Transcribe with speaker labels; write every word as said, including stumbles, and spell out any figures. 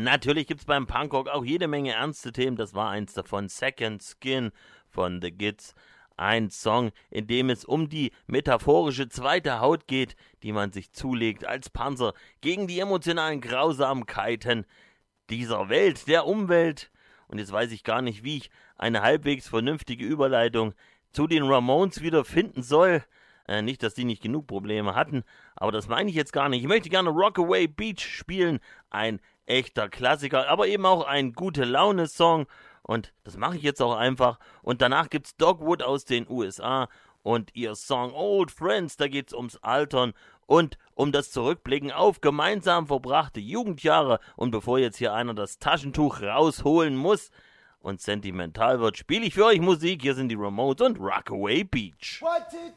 Speaker 1: Natürlich gibt's beim Punkrock auch jede Menge ernste Themen. Das war eins davon, Second Skin von The Gids. Ein Song, in dem es um die metaphorische zweite Haut geht, die man sich zulegt als Panzer gegen die emotionalen Grausamkeiten dieser Welt, der Umwelt. Und jetzt weiß ich gar nicht, wie ich eine halbwegs vernünftige Überleitung zu den Ramones wieder finden soll. Äh, nicht, dass die nicht genug Probleme hatten, aber das meine ich jetzt gar nicht. Ich möchte gerne Rockaway Beach spielen, ein echter Klassiker, aber eben auch ein Gute-Laune-Song. Und das mache ich jetzt auch einfach. Und danach gibt's Dogwood aus den U S A und ihr Song Old Friends. Da geht's ums Altern und um das Zurückblicken auf gemeinsam verbrachte Jugendjahre. Und bevor jetzt hier einer das Taschentuch rausholen muss und sentimental wird, spiele ich für euch Musik. Hier sind die Ramones und Rockaway Beach.